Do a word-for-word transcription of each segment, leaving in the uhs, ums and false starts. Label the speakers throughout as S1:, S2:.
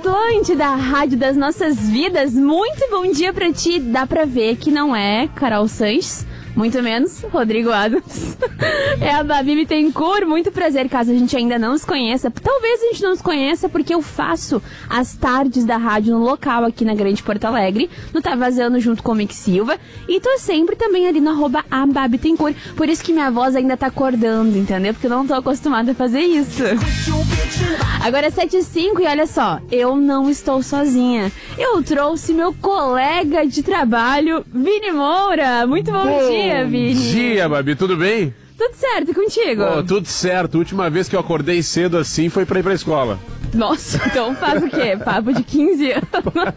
S1: Atlântida, a rádio das nossas vidas. Muito bom dia pra ti. Dá pra ver que não é Carol Sanches, muito menos Rodrigo Adams. É a Babi Bittencourt. Muito prazer, caso a gente ainda não se conheça. Talvez a gente não se conheça porque eu faço as tardes da rádio no local aqui na Grande Porto Alegre, no Tá Vazando junto com o Mick Silva. E tô sempre também ali no arroba a Babi Bittencourt. Por isso que minha voz ainda tá acordando, entendeu? Porque eu não tô acostumada a fazer isso. Agora é sete e cinco e olha só, eu não estou sozinha. Eu trouxe meu colega de trabalho, Vini Moura. Muito bom, bom dia, Vini.
S2: Bom dia, Babi. Tudo bem?
S1: Tudo certo, e contigo?
S2: Oh, tudo certo. A última vez que eu acordei cedo assim foi pra ir pra escola.
S1: Nossa, então faz o quê? Papo de quinze anos.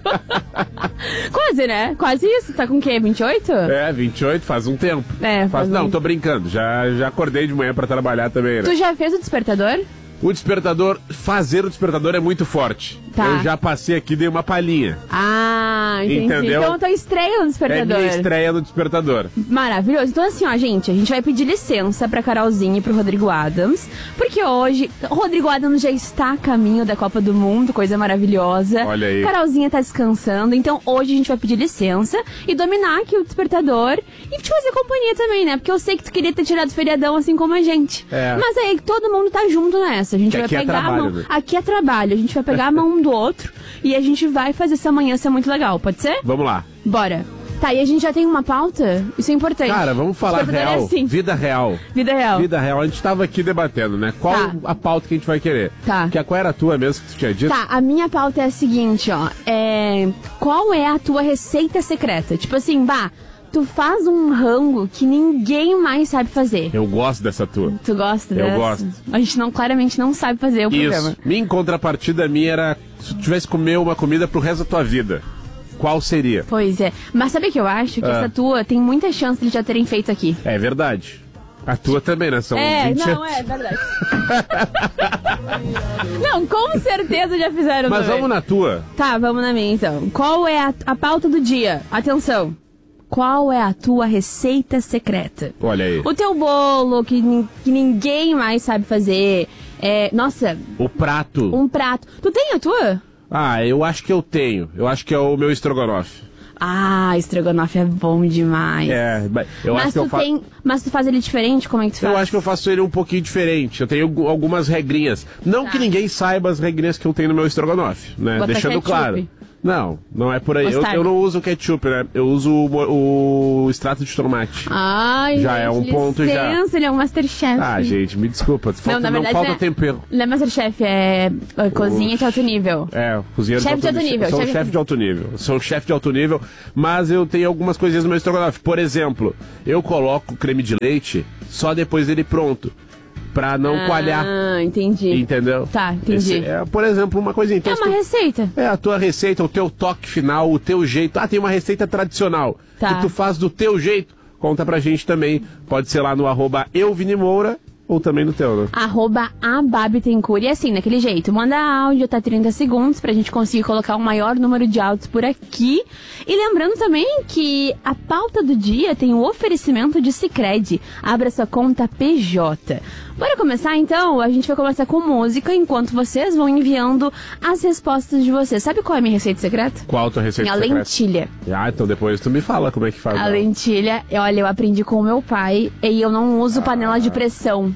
S1: Quase, né? Quase isso. Tá com o quê? vinte e oito?
S2: É, vinte e oito, faz um tempo.
S1: É, faz,
S2: faz Não,
S1: um...
S2: tô brincando. Já, já acordei de manhã pra trabalhar também, né?
S1: Tu já fez o despertador?
S2: O despertador, fazer o despertador é muito forte.
S1: Tá.
S2: Eu já passei aqui e dei uma palhinha.
S1: Ah, entendi.
S2: Entendeu?
S1: Então eu tô estreia no despertador.
S2: É minha estreia no despertador.
S1: Maravilhoso. Então assim, ó, gente, a gente vai pedir licença pra Carolzinha e pro Rodrigo Adams, porque hoje o Rodrigo Adams já está a caminho da Copa do Mundo, coisa maravilhosa.
S2: Olha aí.
S1: Carolzinha tá descansando, então hoje a gente vai pedir licença e dominar aqui o despertador e te fazer companhia também, né? Porque eu sei que tu queria ter tirado feriadão assim como a gente.
S2: É.
S1: Mas aí todo mundo tá junto nessa. A gente
S2: que
S1: vai
S2: aqui
S1: pegar
S2: é trabalho,
S1: a mão.
S2: né?
S1: Aqui é trabalho. A gente vai pegar a mão um do outro e a gente vai fazer essa manhã ser muito legal. Pode ser?
S2: Vamos lá.
S1: Bora. Tá, e a gente já tem uma pauta? Isso é importante.
S2: Cara, vamos falar real.
S1: É assim.
S2: Vida real.
S1: Vida real.
S2: Vida real. A gente tava aqui debatendo, né? Qual
S1: Tá.
S2: a pauta que a gente vai querer?
S1: Tá.
S2: Que, qual era a tua mesmo que tu tinha dito?
S1: Tá, a minha pauta é a seguinte, ó. É... Qual é a tua receita secreta? Tipo assim, bah, tu faz um rango que ninguém mais sabe fazer.
S2: Eu gosto dessa tua.
S1: Tu gosta
S2: Eu
S1: dessa?
S2: gosto.
S1: A gente não, claramente não sabe fazer o programa.
S2: Isso. Minha contrapartida minha era se tu tivesse que comer uma comida pro resto da tua vida. Qual seria?
S1: Pois é. Mas sabe o que eu acho? Que
S2: Ah.
S1: essa tua tem muita chance de já terem feito aqui.
S2: É verdade. A tua também, né? São
S1: É,
S2: vinte
S1: não,
S2: anos.
S1: é verdade. Não, com certeza já fizeram
S2: Mas
S1: também.
S2: vamos na tua.
S1: Tá, vamos na minha então. Qual é a, a pauta do dia? Atenção. Qual é a tua receita secreta?
S2: Olha aí.
S1: O teu bolo que, nin- que ninguém mais sabe fazer. É, nossa,
S2: O prato.
S1: um prato. Tu tem a tua?
S2: Ah, eu acho que eu tenho. Eu acho que é o meu estrogonofe.
S1: Ah, estrogonofe é bom demais.
S2: É, mas eu
S1: mas
S2: acho que
S1: tu
S2: eu faço.
S1: tem, mas tu faz ele diferente? Como é que tu faz?
S2: Eu acho que eu faço ele um pouquinho diferente. Eu tenho algu- algumas regrinhas. Não
S1: Tá.
S2: que ninguém saiba as regrinhas que eu tenho no meu estrogonofe, né?
S1: Bota
S2: Deixando
S1: ketchup.
S2: claro. Não, não é por aí. Eu,
S1: Mostarda.
S2: eu não uso ketchup, né? Eu uso o, mo- o extrato de tomate.
S1: Ai,
S2: Já
S1: gente,
S2: é um ponto já.
S1: licença, ele é um Masterchef.
S2: Ah, gente, me desculpa. Falta,
S1: na
S2: não
S1: verdade,
S2: falta
S1: não é-
S2: tempero.
S1: Não é Masterchef, é, é cozinha de alto nível.
S2: É, cozinheiro
S1: Chefe de alto nível,
S2: Sou um
S1: chefe
S2: chefe
S1: de-
S2: de alto nível. Sou um chefe de alto nível, mas eu tenho algumas coisinhas no meu estrogonofe. Por exemplo, eu coloco creme de leite só depois dele pronto. Pra não
S1: ah,
S2: coalhar.
S1: entendi.
S2: Entendeu?
S1: Tá, entendi.
S2: Esse é, por exemplo, uma coisinha. Então,
S1: É
S2: se
S1: uma
S2: tu-
S1: receita.
S2: É a tua receita, o teu toque final, o teu jeito. Ah, tem uma receita tradicional
S1: Tá.
S2: que tu faz do teu jeito. Conta pra gente também. Pode ser lá no arroba euvinimoura ou também no teu, né?
S1: Arroba a Babi Bittencourt. E assim, daquele jeito, manda áudio, tá trinta segundos pra gente conseguir colocar o maior número de áudios por aqui. E lembrando também que a pauta do dia tem o oferecimento de Sicredi. Abra sua conta P J. Bora começar então? A gente vai começar com música enquanto vocês vão enviando as respostas de vocês. Sabe qual é a minha receita secreta?
S2: Qual a tua receita
S1: A
S2: secreta?
S1: lentilha.
S2: Ah, então depois tu me fala como é que faz.
S1: A
S2: ela.
S1: lentilha, olha, eu aprendi com o meu pai e eu não uso panela de pressão.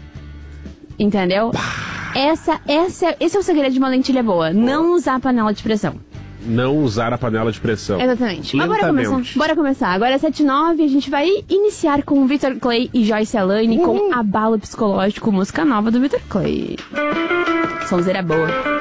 S1: Entendeu? Essa, essa, esse é o segredo de uma lentilha boa. Não usar panela de pressão.
S2: Não usar a panela de pressão.
S1: Exatamente. Mas bora
S2: Lentamente.
S1: começar. Bora começar. Agora é sete e nove, a gente vai iniciar com o Vitor Clay e Joyce Alane com Abalo Psicológico, música nova do Vitor Clay. Sonzeira boa.